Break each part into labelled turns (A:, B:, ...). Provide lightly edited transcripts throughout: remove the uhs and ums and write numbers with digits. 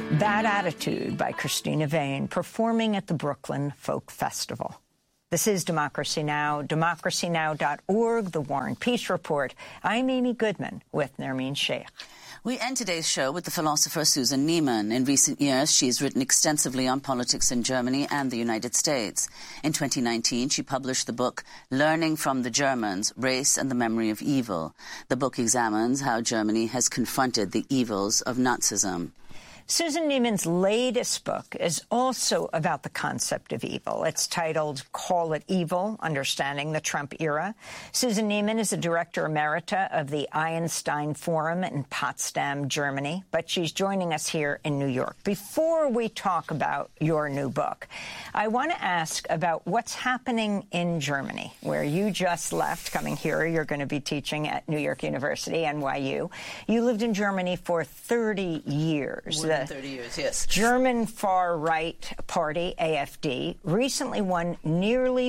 A: Bad Attitude by Christina Vane, performing at the Brooklyn Folk Festival. This is Democracy Now!, democracynow.org, The War and Peace Report. I'm Amy Goodman with Nermeen Sheikh.
B: We end today's show with the philosopher Susan Neiman. In recent years, she's written extensively on politics in Germany and the United States. In 2019, she published the book Learning from the Germans, Race and the Memory of Evil. The book examines how Germany has confronted the evils of Nazism.
A: Susan Neiman's latest book is also about the concept of evil. It's titled Call It Evil, Understanding the Trump Era. Susan Neiman is a director emerita of the Einstein Forum in Potsdam, Germany, but she's joining us here in New York. Before we talk about your new book, I want to ask about what's happening in Germany, where you just left. Coming here, you're going to be teaching at New York University, NYU. You lived in Germany for 30 years.
B: 30 years, yes.
A: German far-right party, AfD, recently won nearly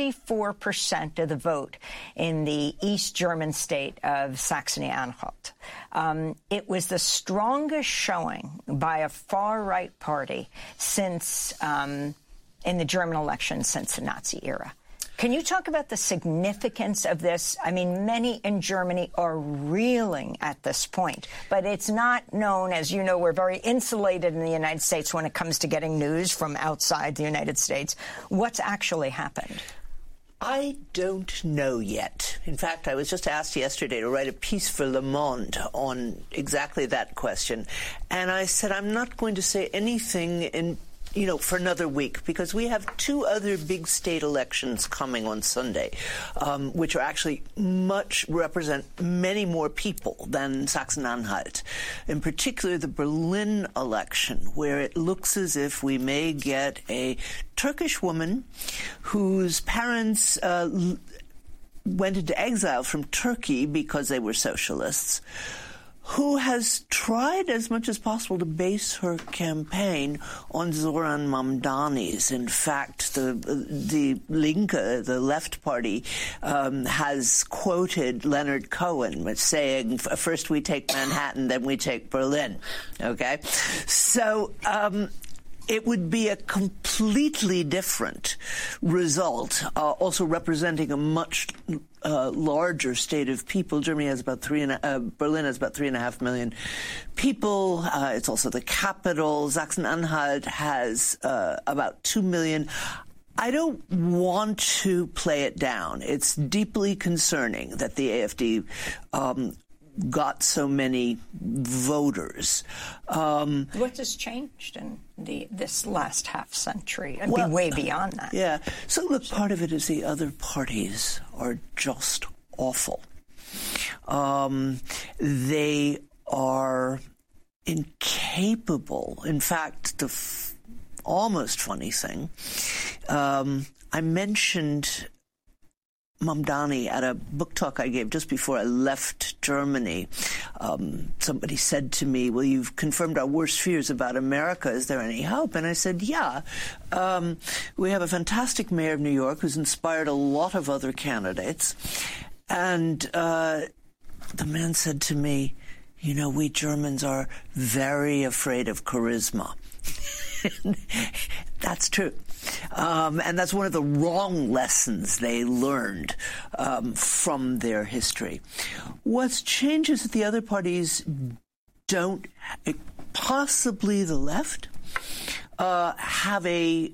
A: 44% of the vote in the East German state of Saxony-Anhalt. It was the strongest showing by a far-right party since in the German elections since the Nazi era. Can you talk about the significance of this? I mean, many in Germany are reeling at this point, but it's not known. As you know, we're very insulated in the United States when it comes to getting news from outside the United States. What's actually happened?
C: I don't know yet. In fact, I was just asked yesterday to write a piece for Le Monde on exactly that question. And I said, I'm not going to say anything for another week, because we have two other big state elections coming on Sunday, which are actually represent many more people than Saxony-Anhalt. In particular, the Berlin election, where it looks as if we may get a Turkish woman whose parents went into exile from Turkey because they were socialists, who has tried as much as possible to base her campaign on Zoran Mamdani's. In fact, the Linke, the left party, has quoted Leonard Cohen saying, first we take Manhattan, then we take Berlin. Okay? So it would be a completely different result, also representing a much larger state of people. Germany has about Berlin has about 3.5 million people. It's also the capital. Saxony-Anhalt has about 2 million. I don't want to play it down. It's deeply concerning that the AfD got so many voters.
A: What has changed in this last half century? And way beyond that.
C: Yeah. So, look, part of it is the other parties are just awful. They are incapable. In fact, the almost funny thing, I mentioned Mamdani at a book talk I gave just before I left Germany. Somebody said to me, well, you've confirmed our worst fears about America. Is there any hope? And I said, yeah. We have a fantastic mayor of New York who's inspired a lot of other candidates. And the man said to me, we Germans are very afraid of charisma. That's true. And that's one of the wrong lessons they learned from their history. What's changed is that the other parties don't, possibly the left, have a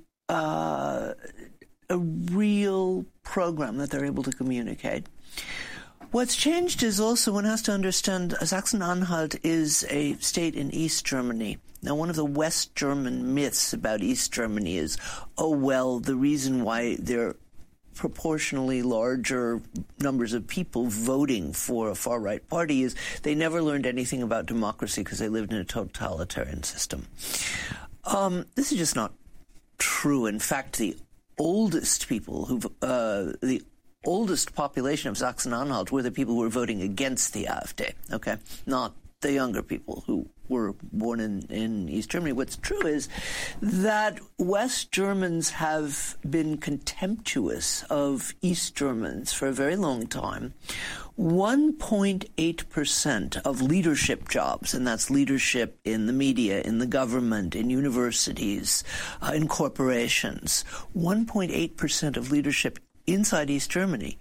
C: real program that they're able to communicate. What's changed is also one has to understand Saxony-Anhalt is a state in East Germany. Now, one of the West German myths about East Germany is, the reason why there are proportionally larger numbers of people voting for a far-right party is they never learned anything about democracy because they lived in a totalitarian system. This is just not true. In fact, the oldest population of Saxony-Anhalt were the people who were voting against the AfD, okay? Not the younger people who were born in East Germany. What's true is that West Germans have been contemptuous of East Germans for a very long time. 1.8% of leadership jobs, and that's leadership in the media, in the government, in universities, in corporations, 1.8% of leadership inside East Germany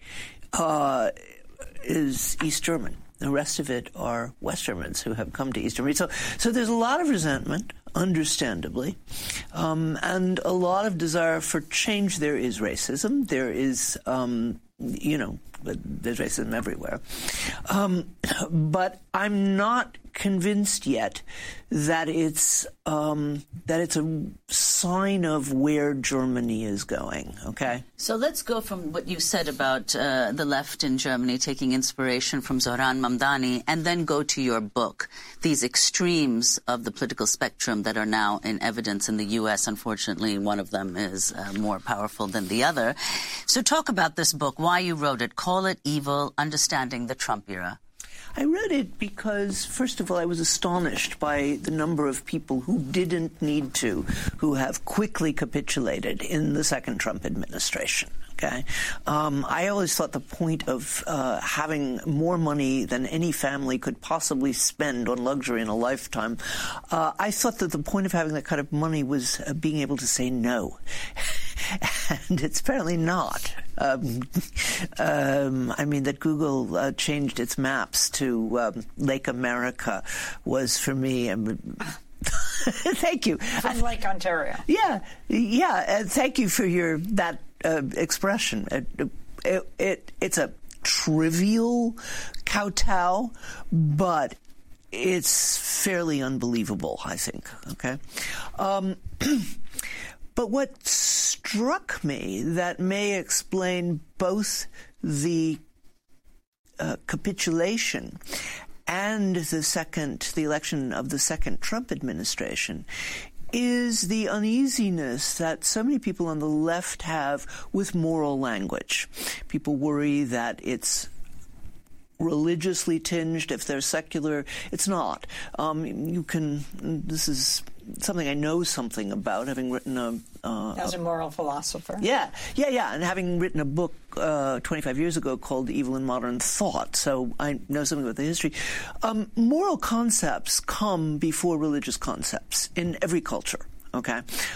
C: is East German. The rest of it are West Germans who have come to East Germany. So there's a lot of resentment, understandably, and a lot of desire for change. There is racism. There is, there's racism everywhere. But I'm not convinced yet that it's a sign of where Germany is going. Okay.
B: So let's go from what you said about the left in Germany taking inspiration from Zohran Mamdani, and then go to your book, these extremes of the political spectrum that are now in evidence in the U.S. Unfortunately, one of them is more powerful than the other. So talk about this book, why you wrote it, Call It Evil, Understanding the Trump Era.
C: I read it because, first of all, I was astonished by the number of people who didn't need to, who have quickly capitulated in the second Trump administration. Okay, I always thought the point of having more money than any family could possibly spend on luxury in a lifetime, I thought that the point of having that kind of money was being able to say no. And it's apparently not. I mean, that Google changed its maps to Lake America was, for me, thank you.
A: From Lake Ontario.
C: Yeah. Thank you for that expression. It's a trivial kowtow, but it's fairly unbelievable, I think. Okay. But what struck me that may explain both the capitulation and the election of the second Trump administration is the uneasiness that so many people on the left have with moral language. People worry that it's religiously tinged. If they're secular, it's not. This is something I know something about, having written
A: as a moral philosopher.
C: Yeah, and having written a book 25 years ago called Evil in Modern Thought, so I know something about the history. Moral concepts come before religious concepts in every culture, okay?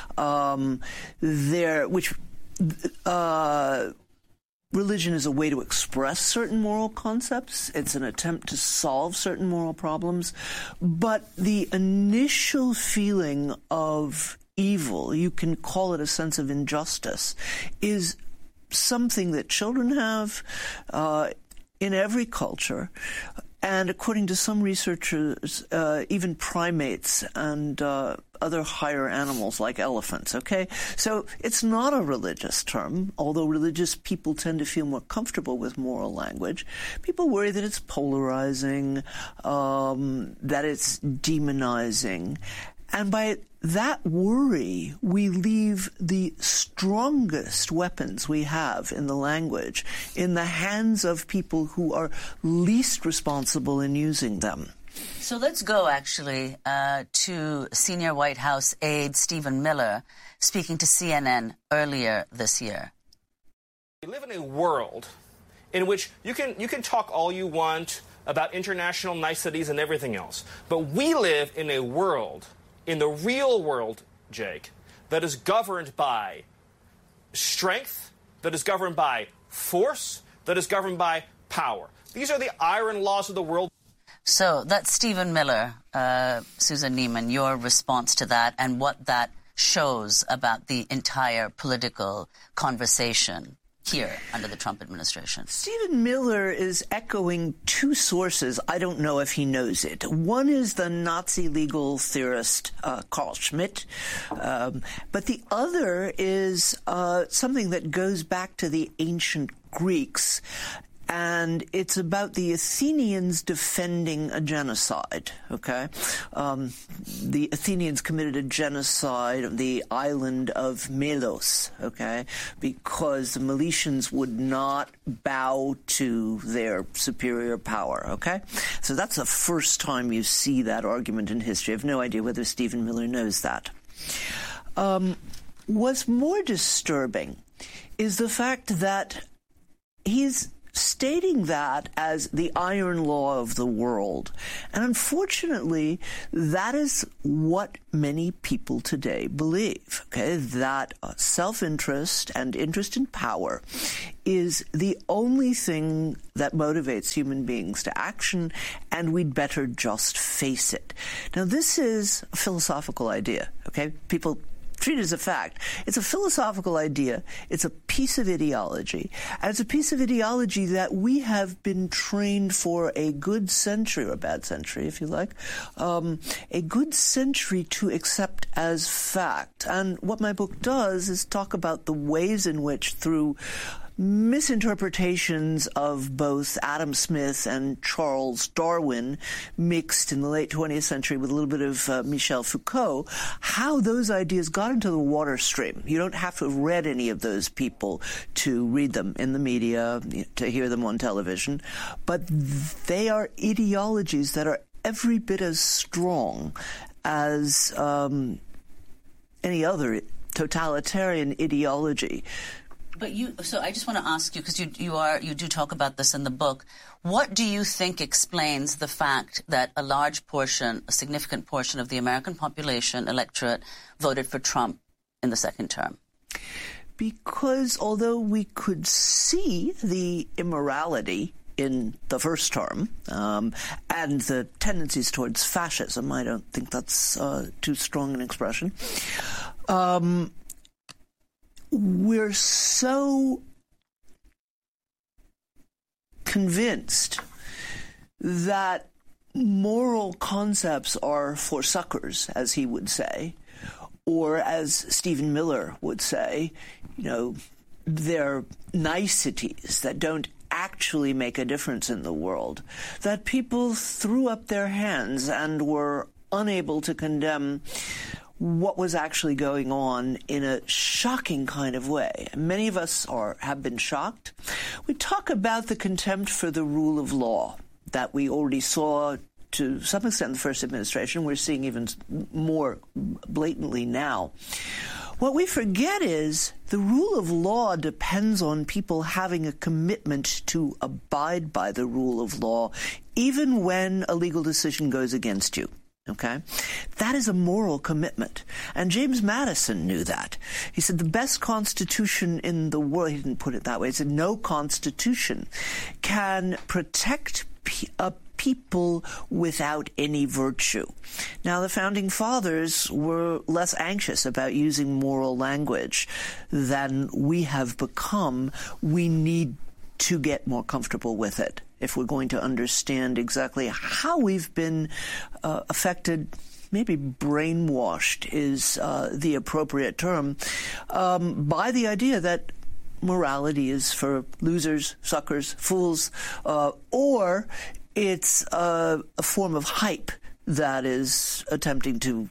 C: Religion is a way to express certain moral concepts. It's an attempt to solve certain moral problems. But the initial feeling of evil, you can call it a sense of injustice, is something that children have in every culture. And according to some researchers, even primates and other higher animals like elephants, okay? So it's not a religious term, although religious people tend to feel more comfortable with moral language. People worry that it's polarizing, that it's demonizing. And by that worry, we leave the strongest weapons we have in the language in the hands of people who are least responsible in using them.
B: So let's go, actually, to senior White House aide Stephen Miller speaking to CNN earlier this year.
D: We live in a world in which you can talk all you want about international niceties and everything else, but we live in a world, in the real world, Jake, that is governed by strength, that is governed by force, that is governed by power. These are the iron laws of the world.
B: So that's Stephen Miller, Susan Neiman, your response to that and what that shows about the entire political conversation here under the Trump administration.
C: Stephen Miller is echoing two sources. I don't know if he knows it. One is the Nazi legal theorist Carl Schmitt, but the other is something that goes back to the ancient Greeks. and it's about the Athenians defending a genocide, okay? The Athenians committed a genocide on the island of Melos, okay, because the Milesians would not bow to their superior power, okay? So that's the first time you see that argument in history. I have no idea whether Stephen Miller knows that. What's more disturbing is the fact that he's stating that as the iron law of the world. And unfortunately, that is what many people today believe, okay? That self-interest and interest in power is the only thing that motivates human beings to action, and we'd better just face it. Now, this is a philosophical idea, okay? People treat it as a fact. It's a philosophical idea. It's a piece of ideology. And it's a piece of ideology that we have been trained for a good century, or a bad century, if you like, a good century to accept as fact. And what my book does is talk about the ways in which, through misinterpretations of both Adam Smith and Charles Darwin, mixed in the late 20th century with a little bit of Michel Foucault, how those ideas got into the water stream. You don't have to have read any of those people to read them in the media, to hear them on television, but they are ideologies that are every bit as strong as any other totalitarian ideology.
B: But so I just want to ask you, because you do talk about this in the book, what do you think explains the fact that a significant portion of the American population electorate voted for Trump in the second term?
C: Because although we could see the immorality in the first term, and the tendencies towards fascism, I don't think that's too strong an expression, we're so convinced that moral concepts are for suckers, as he would say, or as Stephen Miller would say, they're niceties that don't actually make a difference in the world, that people threw up their hands and were unable to condemn what was actually going on in a shocking kind of way. Many of us have been shocked. We talk about the contempt for the rule of law that we already saw to some extent in the first administration. We're seeing even more blatantly now. What we forget is the rule of law depends on people having a commitment to abide by the rule of law, even when a legal decision goes against you. Okay? That is a moral commitment. And James Madison knew that. He said the best constitution in the world, he didn't put it that way, he said no constitution can protect people without any virtue. Now, the Founding Fathers were less anxious about using moral language than we have become. We need to get more comfortable with it if we're going to understand exactly how we've been affected, maybe brainwashed is the appropriate term, by the idea that morality is for losers, suckers, fools, or it's a form of hype that is attempting to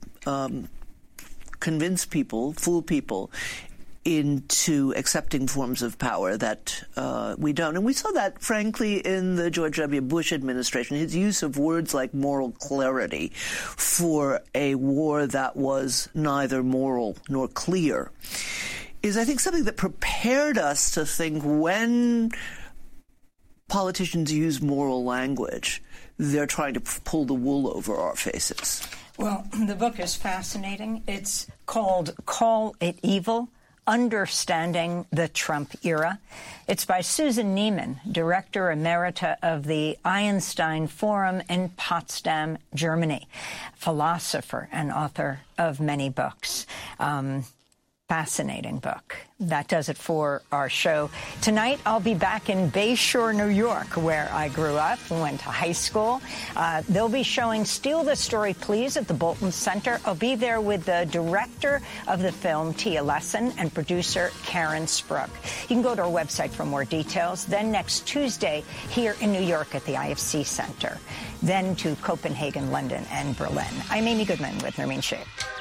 C: convince people, fool people, into accepting forms of power that we don't. And we saw that, frankly, in the George W. Bush administration, his use of words like moral clarity for a war that was neither moral nor clear is, I think, something that prepared us to think when politicians use moral language, they're trying to pull the wool over our faces.
A: Well, the book is fascinating. It's called Call It Evil: Understanding the Trump Era. It's by Susan Neiman, Director Emerita of the Einstein Forum in Potsdam, Germany, philosopher and author of many books. Fascinating book. That does it for our show. Tonight, I'll be back in Bayshore, New York, where I grew up and went to high school. They'll be showing Steal the Story, Please at the Bolton Center. I'll be there with the director of the film, Tia Lesson, and producer Karen Spruck. You can go to our website for more details. Then next Tuesday, here in New York at the IFC Center. Then to Copenhagen, London, and Berlin. I'm Amy Goodman with Nermeen Shaikh.